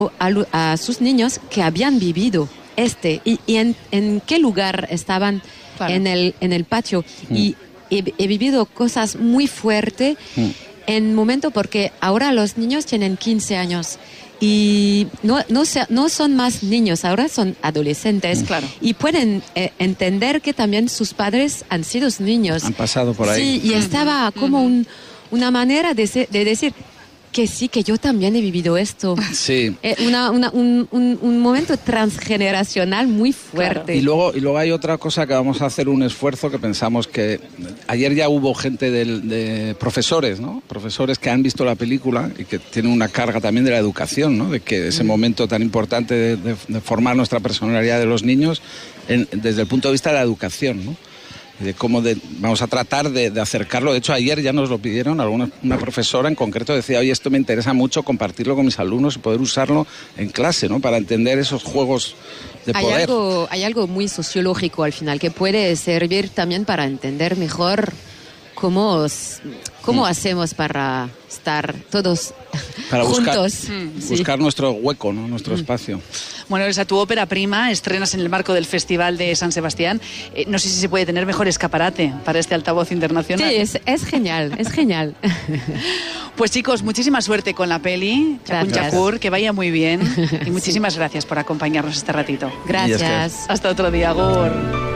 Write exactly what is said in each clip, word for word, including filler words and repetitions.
a, a sus niños que habían vivido este y, y en, en qué lugar estaban claro. en, el, en el patio. Mm. Y he, he vivido cosas muy fuertes mm. en momento porque ahora los niños tienen quince años. Y no, no, se, no son más niños, ahora son adolescentes. Claro. Y pueden eh, entender que también sus padres han sido niños. Han pasado por ahí. Sí, y estaba como un, una manera de, se, de decir que sí, que yo también he vivido esto. Sí. Eh, una, una, un, un, un momento transgeneracional muy fuerte. Claro. Y luego, y luego hay otra cosa que vamos a hacer un esfuerzo que pensamos que... Ayer ya hubo gente de, de profesores, ¿no? Profesores que han visto la película y que tienen una carga también de la educación, ¿no? De que ese mm. momento tan importante de, de, de formar nuestra personalidad de los niños en, desde el punto de vista de la educación, ¿no? De cómo de, vamos a tratar de, de acercarlo. De hecho, ayer ya nos lo pidieron, alguna, una profesora en concreto decía, oye, esto me interesa mucho compartirlo con mis alumnos y poder usarlo en clase, ¿no? Para entender esos juegos de hay poder. Algo, hay algo muy sociológico al final que puede servir también para entender mejor cómo, cómo mm. hacemos para estar todos para juntos. Buscar, mm, sí. buscar nuestro hueco, ¿no? Nuestro mm. espacio. Bueno, esa tu ópera prima, estrenas en el marco del Festival de San Sebastián. Eh, no sé si se puede tener mejor escaparate para este altavoz internacional. Sí, es, es genial, es genial. Pues chicos, muchísima suerte con la peli, Chakun Chakur, que vaya muy bien. Y muchísimas sí. gracias por acompañarnos este ratito. Gracias. Hasta otro día, Agur.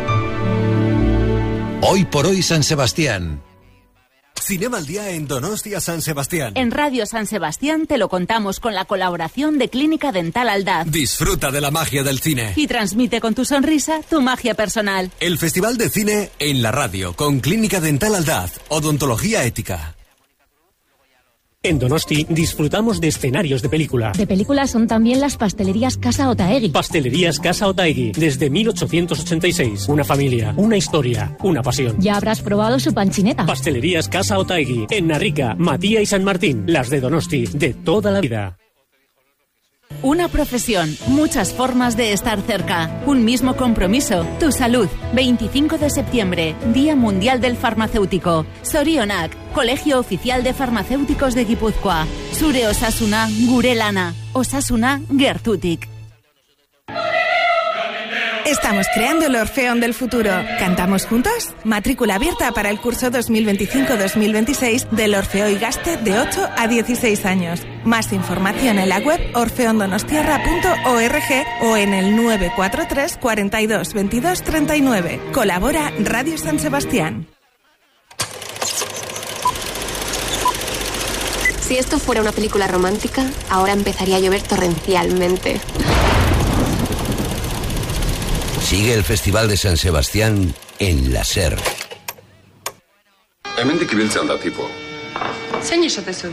Hoy por hoy San Sebastián. Cinema al día en Donostia San Sebastián. En Radio San Sebastián te lo contamos con la colaboración de Clínica Dental Aldaz. Disfruta de la magia del cine. Y transmite con tu sonrisa tu magia personal. El Festival de Cine en la radio con Clínica Dental Aldaz. Odontología ética. En Donosti disfrutamos de escenarios de película. De películas son también las pastelerías Casa Otaegui. Pastelerías Casa Otaegui, desde mil ochocientos ochenta y seis. Una familia, una historia, una pasión. Ya habrás probado su panchineta. Pastelerías Casa Otaegui, en Narrica, Matía y San Martín. Las de Donosti, de toda la vida. Una profesión, muchas formas de estar cerca, un mismo compromiso, tu salud. veinticinco de septiembre, Día Mundial del Farmacéutico. Sorionak, Colegio Oficial de Farmacéuticos de Guipúzcoa. Zure Osasuna, gure lana. Osasuna, gertutik. Estamos creando el Orfeón del futuro. ¿Cantamos juntos? Matrícula abierta para el curso dos mil veinticinco dos mil veintiséis del Orfeo Igaste de ocho a dieciséis años. Más información en la web orfeondonostiarra punto org o en el nueve cuatro tres, cuarenta y dos, veintidós, treinta y nueve. Colabora Radio San Sebastián. Si esto fuera una película romántica, ahora empezaría a llover torrencialmente. Sigue el Festival de San Sebastián en la SER. Hemendik ibiltzean da tipo. Zein esatezu?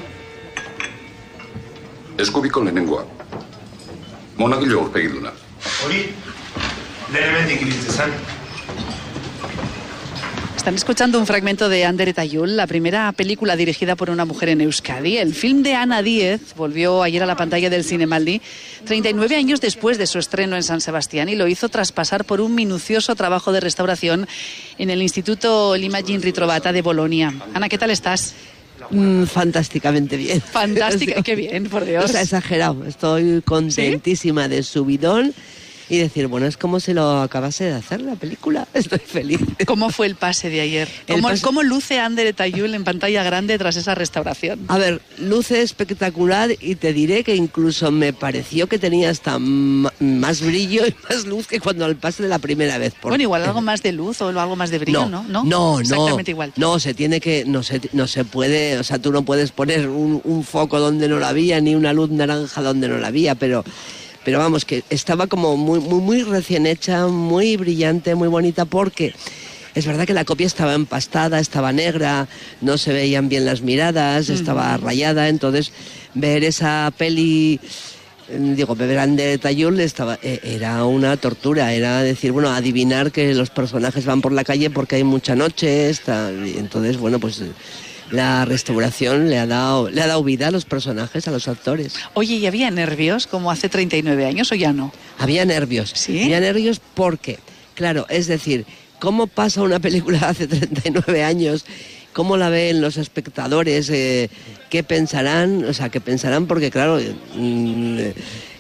Eskubiko lehenengoa. Monagilo aurpegiduna. Hori, nire hemendik ibiltzen. Están escuchando un fragmento de Ander eta Yul, la primera película dirigida por una mujer en Euskadi. El film de Ana Díez volvió ayer a la pantalla del Cinemaldi, treinta y nueve años después de su estreno en San Sebastián, y lo hizo tras pasar por un minucioso trabajo de restauración en el Instituto l'Immagine Ritrovata de Bolonia. Ana, ¿qué tal estás? Mm, fantásticamente bien. Fantástica, qué bien, por Dios. O sea, exagerado. Estoy contentísima, ¿sí?, de subidón. Y decir, bueno, es como si lo acabase de hacer la película. Estoy feliz. ¿Cómo fue el pase de ayer? ¿Cómo, pase... ¿Cómo luce Ander eta Yul en pantalla grande tras esa restauración? A ver, luce espectacular y te diré que incluso me pareció que tenía hasta más brillo y más luz que cuando al pase de la primera vez. Porque... Bueno, igual algo más de luz o algo más de brillo, ¿no? No, no, no. Exactamente igual. No, se tiene que, no se, no se puede, o sea, tú no puedes poner un, un foco donde no la había ni una luz naranja donde no la había, pero... Pero vamos, que estaba como muy, muy, muy recién hecha, muy brillante, muy bonita, porque es verdad que la copia estaba empastada, estaba negra, no se veían bien las miradas, uh-huh. estaba rayada, entonces ver esa peli, digo, ver Ander eta Yul estaba, era una tortura, era decir, bueno, adivinar que los personajes van por la calle porque hay mucha noche, está, y entonces, bueno, pues... La restauración le ha dado le ha dado vida a los personajes, a los actores. Oye, ¿y había nervios como hace treinta y nueve años o ya no? Había nervios. ¿Sí? Había nervios porque, claro, es decir, ¿cómo pasa una película hace treinta y nueve años? ¿Cómo la ven los espectadores? Eh, ¿Qué pensarán? O sea, ¿qué pensarán? Porque, claro... Mmm,